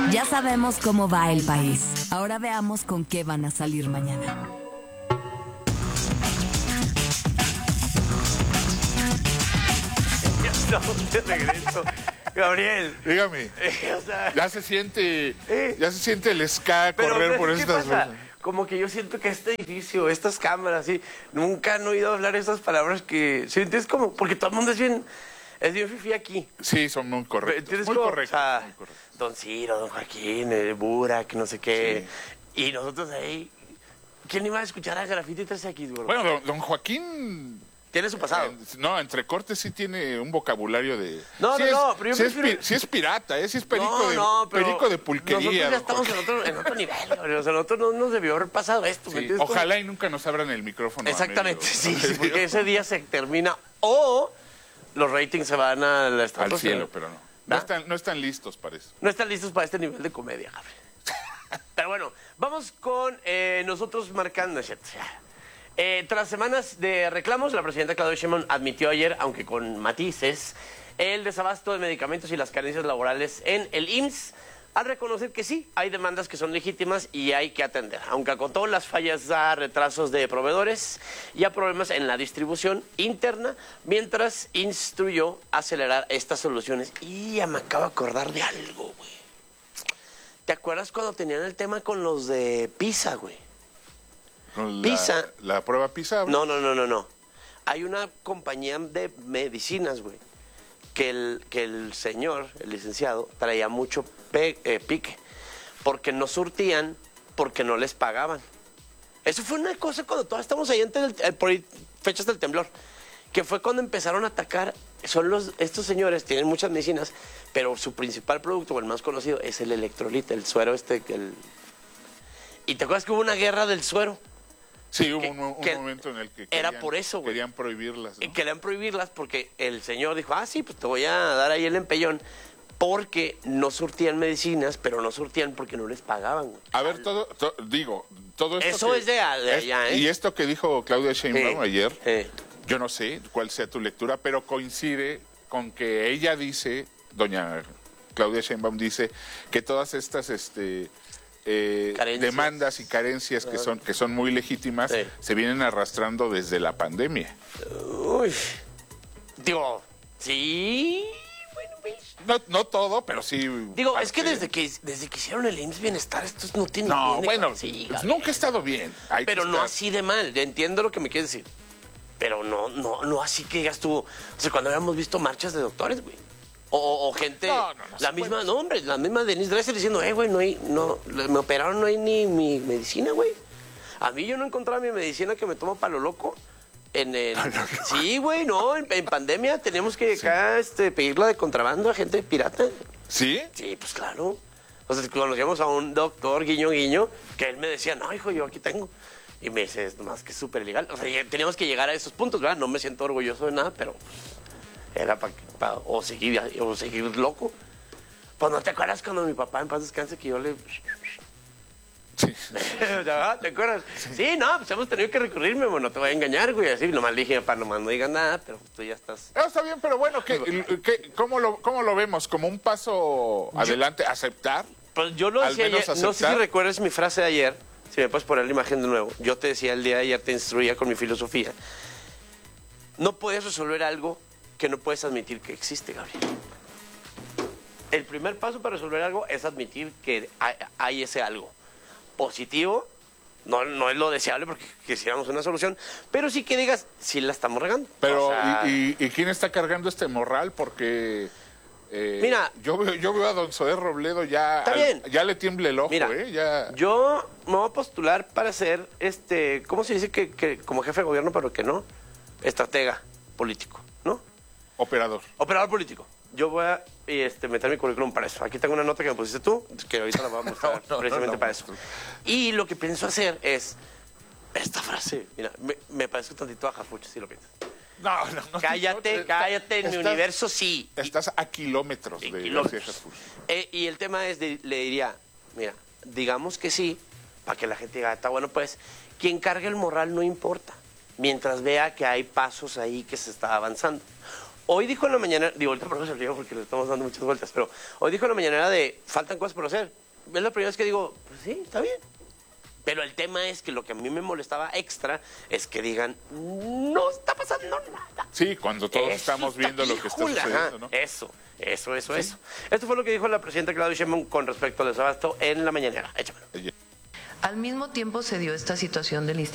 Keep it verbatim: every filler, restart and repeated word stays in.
Ya sabemos cómo va el país. Ahora veamos con qué van a salir mañana. Ya estamos de regreso. Gabriel. Dígame. Eh, o sea, Ya se siente, Eh. ya se siente el ska pero, correr por ¿qué estas pasa? cosas. Como que yo siento que este edificio, estas cámaras, sí, nunca han oído hablar esas palabras que... ¿Sí? ¿Entiendes? Como, porque todo el mundo es bien... Es bien fifí aquí. Sí, son muy correctos. ¿Entiendes? Muy Como, correctos. o sea, muy correctos. Don Ciro, Don Joaquín, el Burak, no sé qué. Y nosotros ahí... ¿Quién iba a escuchar a Graffiti tres equis, güey? Bueno, don, don Joaquín... Tiene su pasado. eh, no, entre cortes sí tiene un vocabulario de... No, sí no, es, no, pero yo sí, es prefiero- pi- sí es pirata, ¿eh? Sí es perico, No, de, no, pero perico de pulquería. Nosotros ya don estamos Joaquín. en otro, en otro nivel, güey. O sea, nosotros no nos debió haber pasado esto. ¿me Sí, entiendes? ojalá y nunca nos abran el micrófono. a Exactamente, medio. sí, sí, porque ese día se termina o los ratings se van a la Al estratosfera. cielo, pero no. No ¿verdad? están, no están listos para eso. No están listos para este nivel de comedia, Gabriel. Pero bueno, vamos con eh, nosotros marcando. Eh, tras semanas de reclamos, la presidenta Claudia Sheinbaum admitió ayer, aunque con matices, el desabasto de medicamentos y las carencias laborales en el I M S S, al reconocer que sí, hay demandas que son legítimas y hay que atender, aunque con todas las fallas da retrasos de proveedores y a problemas en la distribución interna, mientras instruyó acelerar estas soluciones. Y ya me acabo de acordar de algo, güey. ¿Te acuerdas cuando tenían el tema con los de PISA, güey? Con la, Pisa. La prueba PISA. No, no, no, no, no. Hay una compañía de medicinas, güey, que el, que el señor, el licenciado, traía mucho pe- eh, pique, porque no surtían, porque no les pagaban. Eso fue una cosa cuando todos estamos ahí entre el- eh, por ahí, fechas del temblor, que fue cuando empezaron a atacar. Son los, estos señores tienen muchas medicinas, pero su principal producto, o el más conocido, es el electrolita, el suero este. El... ¿Y te acuerdas que hubo una guerra del suero? Sí, hubo que- un, un que momento en el que era querían, por eso, güey. querían prohibirlas. ¿no? Y querían prohibirlas porque el señor dijo, ah, sí, pues te voy a dar ahí el empellón, porque no surtían medicinas, pero no surtían porque no les pagaban, güey. A ver, todo, to- digo, todo esto Eso que- es de, de allá, ¿eh? Y esto que dijo Claudia Sheinbaum Sí, ayer, sí. yo no sé cuál sea tu lectura, pero coincide con que ella dice, doña Claudia Sheinbaum dice, que todas estas este, eh, Carencias. demandas y carencias que son, que son muy legítimas Sí. se vienen arrastrando desde la pandemia. Uy. Digo, sí, bueno, pues. No, no todo, pero sí. Digo, es que parte. desde que desde que hicieron el I M S S Bienestar, estos no tienen... No, tiene- bueno, sí, pues Gabriel. nunca ha estado bien. Hay que Pero no estar- así de mal, ya entiendo lo que me quieres decir. Pero no, no, no así que digas tú, o sea, cuando habíamos visto marchas de doctores, güey. O, o- o gente, No, no, no la se misma, puede. no, hombre, la misma Denise Dresser diciendo, eh, güey, no hay, no, me operaron, no hay ni mi medicina, güey. A mí yo no encontraba mi medicina que me tomo para lo loco. En el... Sí, güey, no, en, en pandemia teníamos que acá este, pedirla de contrabando a gente pirata. ¿Sí? Sí, pues claro. O sea, conocíamos a un doctor, guiño, guiño, que él me decía, no, hijo, yo aquí tengo. Y me dice, es más que súper ilegal. O sea, ya teníamos que llegar a esos puntos, ¿verdad? No me siento orgulloso de nada, pero era para o seguir, o seguir loco. Pues no te acuerdas cuando mi papá en paz descanse que yo le... Sí. ¿Te acuerdas? Sí, no, pues hemos tenido que recurrirme, bueno, no te voy a engañar, güey. Así, nomás le dije, papá, nomás no digas nada, pero tú ya estás... No, está bien, pero bueno, ¿qué, qué- cómo, lo, ¿cómo lo vemos? ¿Como un paso adelante? ¿Aceptar? Pues yo lo Al decía menos ayer, no sé si aceptar. recuerdas mi frase de ayer, si me puedes poner la imagen de nuevo. Yo te decía el día de ayer, te instruía con mi filosofía. No puedes resolver algo que no puedes admitir que existe, Gabriel. El primer paso para resolver algo es admitir que hay, hay ese algo. Positivo, no, no es lo deseable porque quisiéramos una solución, pero sí que digas, sí la estamos regando. Pero, O sea, ¿y, y, y quién está cargando este morral? Porque... eh, Mira. yo veo, yo veo a don Zoé Robledo ya... Está al- bien. ya le tiembla el ojo, Mira, ¿eh? Ya... yo me voy a postular para ser, este, ¿cómo se dice que, que como jefe de gobierno, pero que no? Estratega político, ¿no? Operador. Operador político. Yo voy a este, meter mi currículum para eso. Aquí tengo una nota que me pusiste tú, que ahorita la voy a mostrar No, no, precisamente no, para no. eso. Y lo que pienso hacer es esta frase. Mira, me, me parece un tantito a Jafucho, si lo piensas. No, no, no. Cállate, no, cállate, en mi estás- universo sí. Y- Estás a kilómetros y de kilómetros. García Jesús. Eh, y el tema es, de- le diría, mira, digamos que sí, para que la gente diga, está bueno, pues, quien cargue el morral no importa, mientras vea que hay pasos ahí que se está avanzando. Hoy dijo en la mañana, digo, ahorita por eso se olvidó porque le estamos dando muchas vueltas, pero hoy dijo en la mañana de faltan cosas por hacer. Es la primera vez que digo, pues sí, está bien. Pero el tema es que lo que a mí me molestaba extra es que digan, no está pasando nada. Sí, cuando todos Eso estamos viendo lo que está híjole, sucediendo, ajá, ¿no? Eso, eso, eso, eso. Esto fue lo que dijo la presidenta Claudia Sheinbaum con respecto al desabasto en la mañanera. Échamelo. Al mismo tiempo se dio esta situación del